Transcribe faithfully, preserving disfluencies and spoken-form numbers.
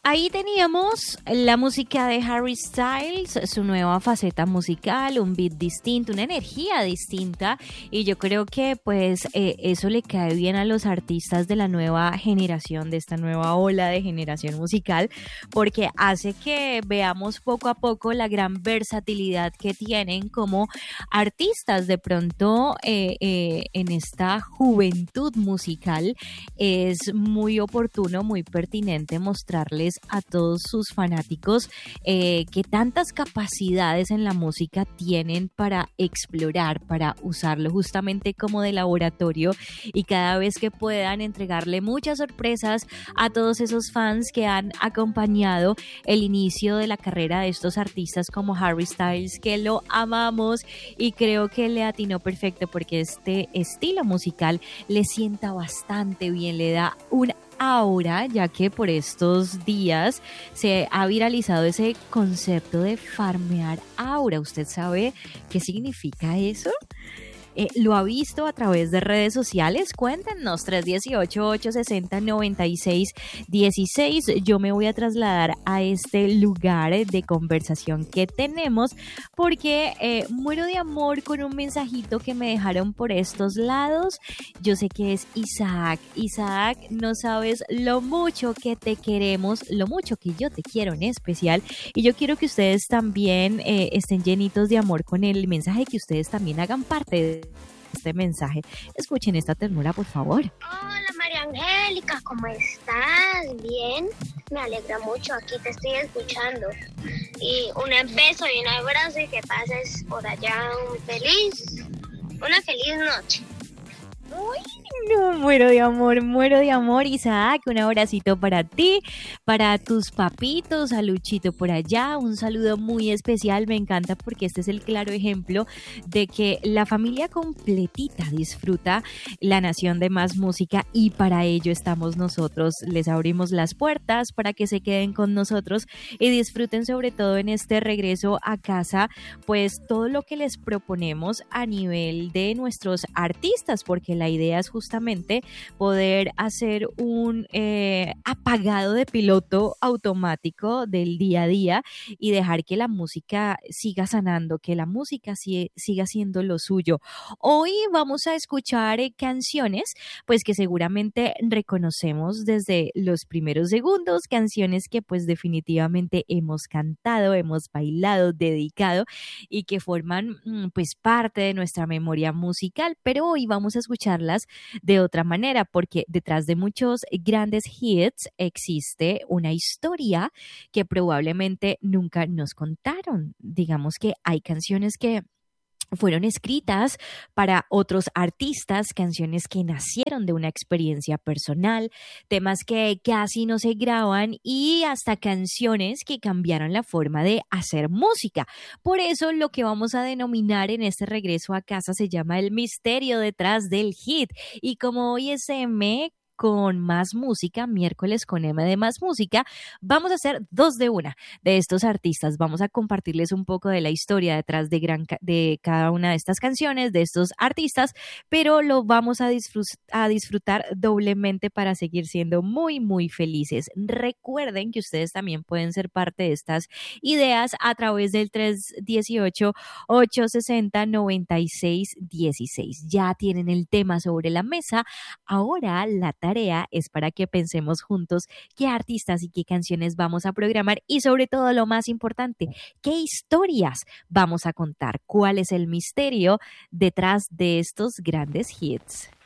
ahí teníamos la música de Harry Styles, su nueva faceta musical, un beat distinto, una energía distinta, y yo creo que pues eh, eso le cae bien a los artistas de la nueva generación, de esta nueva ola de generación musical, porque hace que veamos poco a poco la gran versatilidad que tienen como artistas. De pronto eh, eh, en esta juventud musical es muy oportuno, muy pertinente mostrarles a todos sus fanáticos eh, que tantas capacidades en la música tienen para explorar, para usarlo justamente como de laboratorio, y cada vez que puedan entregarle muchas sorpresas a todos esos fans que han acompañado el inicio de la carrera de estos artistas como Harry Styles, que lo amamos y creo que le atinó perfecto porque este estilo musical le sienta bastante bien, le da un aura, ya que por estos días se ha viralizado ese concepto de farmear aura. ¿Usted sabe qué significa eso? Eh, ¿Lo ha visto a través de redes sociales? Cuéntenos, tres uno ocho, ocho seis cero, nueve seis uno seis. Yo me voy a trasladar a este lugar de conversación que tenemos porque eh, muero de amor con un mensajito que me dejaron por estos lados. Yo sé que es Isaac. Isaac, no sabes lo mucho que te queremos, lo mucho que yo te quiero en especial, y yo quiero que ustedes también eh, estén llenitos de amor con el mensaje, que ustedes también hagan parte de este mensaje. Escuchen esta ternura, por favor. Hola María Angélica, ¿cómo estás? Bien, me alegra mucho, aquí te estoy escuchando. Y un beso y un abrazo, y que pases por allá un feliz, una feliz noche. Uy, no, muero de amor, muero de amor, Isaac. Un abracito para ti, para tus papitos, a Luchito por allá, un saludo muy especial. Me encanta porque este es el claro ejemplo de que la familia completita disfruta la nación de Más Música, y para ello estamos nosotros. Les abrimos las puertas para que se queden con nosotros y disfruten, sobre todo en este regreso a casa, pues todo lo que les proponemos a nivel de nuestros artistas, porque la idea es justamente poder hacer un eh, apagado de piloto automático del día a día y dejar que la música siga sanando, que la música si, siga siendo lo suyo. Hoy vamos a escuchar eh, canciones pues que seguramente reconocemos desde los primeros segundos, canciones que pues definitivamente hemos cantado, hemos bailado, dedicado, y que forman pues parte de nuestra memoria musical, pero hoy vamos a escuchar de otra manera, porque detrás de muchos grandes hits existe una historia que probablemente nunca nos contaron. Digamos que hay canciones que fueron escritas para otros artistas, canciones que nacieron de una experiencia personal, temas que casi no se graban, y hasta canciones que cambiaron la forma de hacer música. Por eso lo que vamos a denominar en este regreso a casa se llama el misterio detrás del hit. Y como hoy es M con Más Música, miércoles con M de Más Música, vamos a hacer dos de una de estos artistas. Vamos a compartirles un poco de la historia detrás de, gran, de cada una de estas canciones, de estos artistas, pero lo vamos a, disfrut, a disfrutar doblemente para seguir siendo muy, muy felices. Recuerden que ustedes también pueden ser parte de estas ideas a través del tres uno ocho, ocho seis cero, nueve seis uno seis. Ya tienen el tema sobre la mesa. Ahora la tarea es para que pensemos juntos qué artistas y qué canciones vamos a programar, y sobre todo lo más importante, qué historias vamos a contar, cuál es el misterio detrás de estos grandes hits.